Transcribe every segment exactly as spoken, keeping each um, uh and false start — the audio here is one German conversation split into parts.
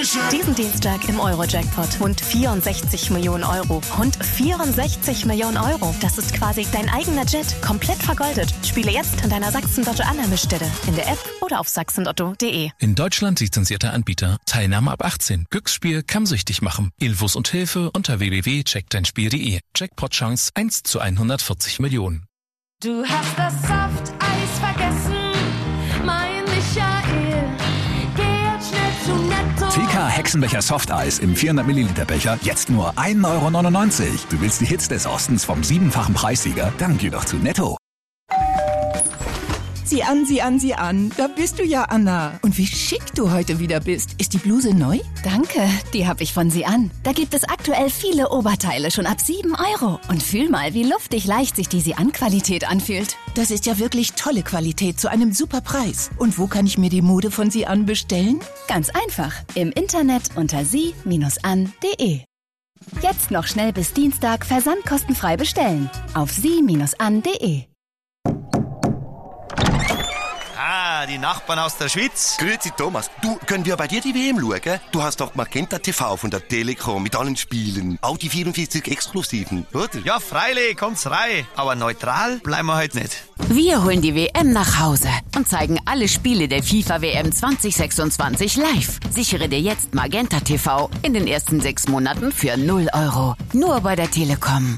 Diesen Dienstag im Euro-Jackpot. Rund vierundsechzig Millionen Euro. Rund vierundsechzig Millionen Euro. Das ist quasi dein eigener Jet. Komplett vergoldet. Spiele jetzt an deiner Sachsen-Lotto-Annahmestelle. In der App oder auf sachsenlotto punkt de. In Deutschland lizenzierter Anbieter. Teilnahme ab achtzehn. Glücksspiel kann süchtig machen. Infos und Hilfe unter w w w punkt check dein spiel punkt de. Jackpot-Chance eins zu hundertvierzig Millionen. Du hast das Softeis vergessen, mein Michael. Geh jetzt schnell zu Netto. T K Hexenbecher Softeis im vierhundert Milliliter Becher jetzt nur ein Euro neunundneunzig. Du willst die Hits des Ostens vom siebenfachen Preissieger? Dann geh doch zu Netto. Sieh an, sieh an, sieh an. Da bist du ja, Anna. Und wie schick du heute wieder bist. Ist die Bluse neu? Danke, die habe ich von Sie an. Da gibt es aktuell viele Oberteile schon ab sieben Euro. Und fühl mal, wie luftig leicht sich die Sie an Qualität anfühlt. Das ist ja wirklich tolle Qualität zu einem super Preis. Und wo kann ich mir die Mode von Sie an bestellen? Ganz einfach. Im Internet unter sie an punkt de. Jetzt noch schnell bis Dienstag versandkostenfrei bestellen. Auf sie an punkt de. Ah, die Nachbarn aus der Schweiz. Grüezi Thomas, du, können wir bei dir die W M schauen? Du hast doch Magenta T V von der Telekom mit allen Spielen. Auch die vierundvierzig Exklusiven, oder? Ja, freilich, kommt's rein. Aber neutral bleiben wir heute nicht. Wir holen die W M nach Hause und zeigen alle Spiele der FIFA W M zwanzig sechsundzwanzig live. Sichere dir jetzt Magenta T V in den ersten sechs Monaten für null Euro. Nur bei der Telekom.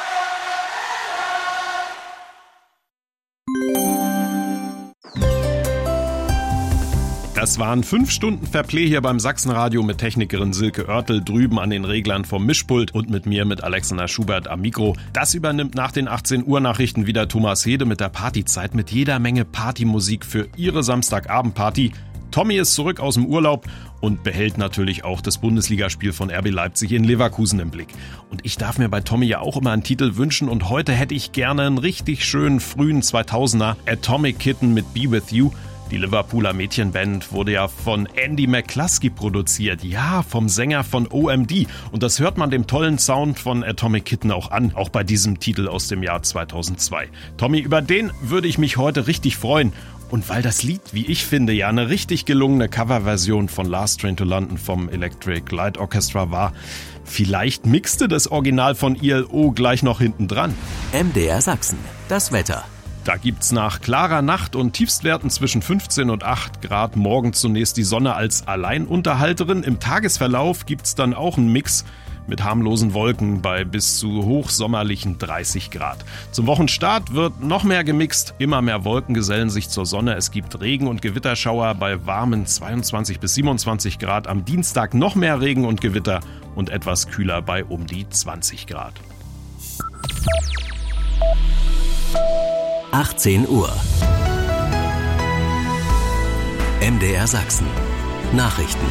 Das waren fünf Stunden Fairplay hier beim Sachsenradio mit Technikerin Silke Oertel drüben an den Reglern vom Mischpult und mit mir, mit Alexander Schubert am Mikro. Das übernimmt nach den achtzehn Uhr Nachrichten wieder Thomas Hede mit der Partyzeit mit jeder Menge Partymusik für Ihre Samstagabendparty. Tommy ist zurück aus dem Urlaub und behält natürlich auch das Bundesligaspiel von R B Leipzig in Leverkusen im Blick. Und ich darf mir bei Tommy ja auch immer einen Titel wünschen und heute hätte ich gerne einen richtig schönen frühen zweitausender Atomic Kitten mit Be With You. Die Liverpooler Mädchenband wurde ja von Andy McCluskey produziert, ja, vom Sänger von O M D. Und das hört man dem tollen Sound von Atomic Kitten auch an, auch bei diesem Titel aus dem Jahr zweitausendzwei. Tommy, über den würde ich mich heute richtig freuen. Und weil das Lied, wie ich finde, ja eine richtig gelungene Coverversion von Last Train to London vom Electric Light Orchestra war, vielleicht mixte das Original von I L O gleich noch hinten dran. M D R Sachsen, das Wetter. Da gibt's nach klarer Nacht und Tiefstwerten zwischen fünfzehn und acht Grad morgen zunächst die Sonne als Alleinunterhalterin. Im Tagesverlauf gibt's dann auch einen Mix mit harmlosen Wolken bei bis zu hochsommerlichen dreißig Grad. Zum Wochenstart wird noch mehr gemixt. Immer mehr Wolken gesellen sich zur Sonne. Es gibt Regen- und Gewitterschauer bei warmen zweiundzwanzig bis siebenundzwanzig Grad. Am Dienstag noch mehr Regen und Gewitter und etwas kühler bei um die zwanzig Grad. achtzehn Uhr. M D R Sachsen. Nachrichten.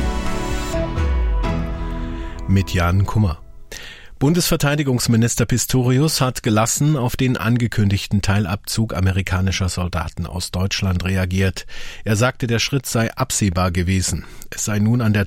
Mit Jan Kummer. Bundesverteidigungsminister Pistorius hat gelassen auf den angekündigten Teilabzug amerikanischer Soldaten aus Deutschland reagiert. Er sagte, der Schritt sei absehbar gewesen. Es sei nun an der